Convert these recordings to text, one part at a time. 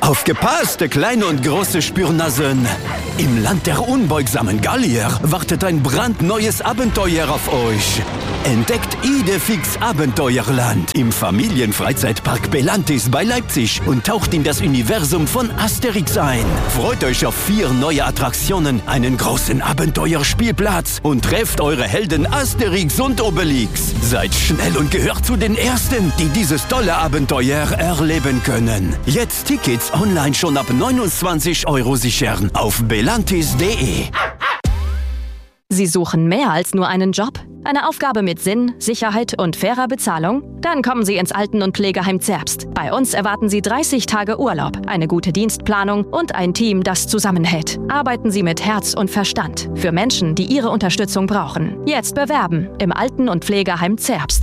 Aufgepasst, kleine und große Spürnasen! Im Land der unbeugsamen Gallier wartet ein brandneues Abenteuer auf euch. Entdeckt Idefix Abenteuerland im Familienfreizeitpark Belantis bei Leipzig und taucht in das Universum von Asterix ein. Freut euch auf 4 neue Attraktionen, einen großen Abenteuerspielplatz und trefft eure Helden Asterix und Obelix. Seid schnell und gehört zu den Ersten, die dieses tolle Abenteuer erleben können. Jetzt Tickets online schon ab 29 € sichern auf belantis.de. Sie suchen mehr als nur einen Job? Eine Aufgabe mit Sinn, Sicherheit und fairer Bezahlung? Dann kommen Sie ins Alten- und Pflegeheim Zerbst. Bei uns erwarten Sie 30 Tage Urlaub, eine gute Dienstplanung und ein Team, das zusammenhält. Arbeiten Sie mit Herz und Verstand für Menschen, die Ihre Unterstützung brauchen. Jetzt bewerben im Alten- und Pflegeheim Zerbst.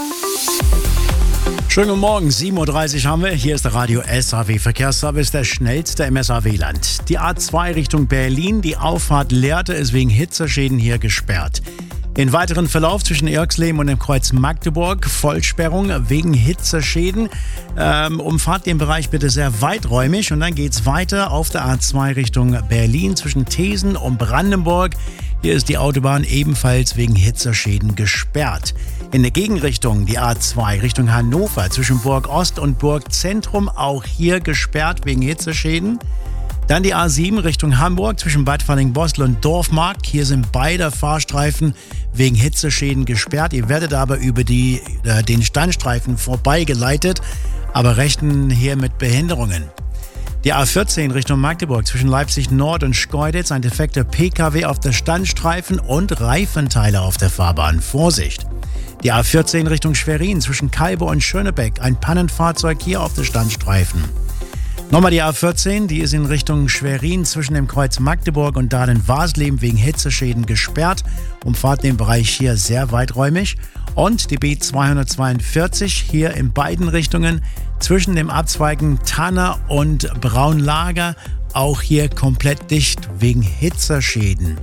Schönen guten Morgen, 7.30 Uhr haben wir. Hier ist der Radio SAW Verkehrsservice, der schnellste im SAW-Land. Die A2 Richtung Berlin, die Auffahrt Lehrte ist wegen Hitzeschäden hier gesperrt. Den weiteren Verlauf zwischen Irxleben und dem Kreuz Magdeburg, Vollsperrung wegen Hitzeschäden. Umfahrt den Bereich bitte sehr weiträumig und dann geht's weiter auf der A2 Richtung Berlin zwischen Thesen und Brandenburg. Hier ist die Autobahn ebenfalls wegen Hitzeschäden gesperrt. In der Gegenrichtung die A2 Richtung Hannover zwischen Burg Ost und Burg Zentrum, auch hier gesperrt wegen Hitzeschäden. Dann die A7 Richtung Hamburg zwischen Bad Falling-Bostel und Dorfmarkt. Hier sind beide Fahrstreifen wegen Hitzeschäden gesperrt. Ihr werdet aber über den Standstreifen vorbeigeleitet, aber rechnen hier mit Behinderungen. Die A14 Richtung Magdeburg zwischen Leipzig Nord und Schkeuditz, ein defekter PKW auf der Standstreifen und Reifenteile auf der Fahrbahn. Vorsicht! Die A14 Richtung Schwerin zwischen Kalbe und Schönebeck, ein Pannenfahrzeug hier auf der Standstreifen. Nochmal die A14, die ist in Richtung Schwerin zwischen dem Kreuz Magdeburg und Dahlen-Wasleben wegen Hitzeschäden gesperrt. Umfahrt den Bereich hier sehr weiträumig. Und die B242 hier in beiden Richtungen zwischen dem Abzweigen Tanner und Braunlager, auch hier komplett dicht wegen Hitzeschäden.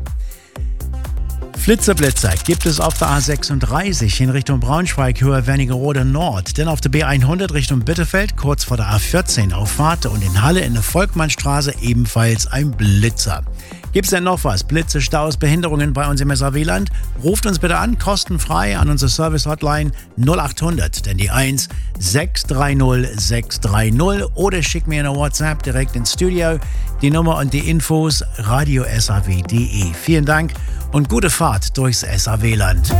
Flitzer gibt es auf der A36 in Richtung Braunschweig, Höhe Wernigerode Nord. Denn auf der B100 Richtung Bitterfeld, kurz vor der A14 Auffahrt und in Halle in der Volkmannstraße ebenfalls ein Blitzer. Gibt's denn noch was? Blitze, Staus, Behinderungen bei uns im SAW-Land? Ruft uns bitte an, kostenfrei an unsere Service-Hotline 0800, denn die 1 630 630 oder schickt mir eine WhatsApp direkt ins Studio. Die Nummer und die Infos radio-saw.de. Vielen Dank und gute Fahrt durchs SAW-Land.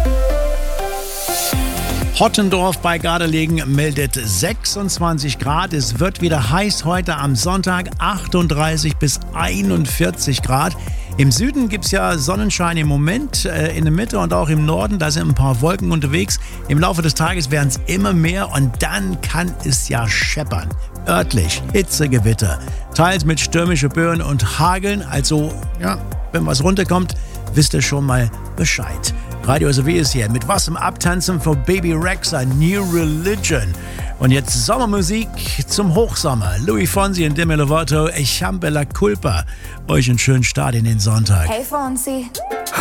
Hottendorf bei Gardelegen meldet 26 Grad. Es wird wieder heiß heute am Sonntag, 38 bis 41 Grad. Im Süden gibt es ja Sonnenschein im Moment, in der Mitte und auch im Norden. Da sind ein paar Wolken unterwegs. Im Laufe des Tages werden es immer mehr und dann kann es ja scheppern. Örtlich Hitzegewitter, teils mit stürmischen Böen und Hageln. Also, ja, wenn was runterkommt, wisst ihr schon mal Bescheid. Radio SAW ist hier mit was im Abtanzen für Baby Rexha, New Religion. Und jetzt Sommermusik zum Hochsommer. Louis Fonsi und Demi Lovato, Echampe la Culpa. Euch einen schönen Start in den Sonntag. Hey Fonsi.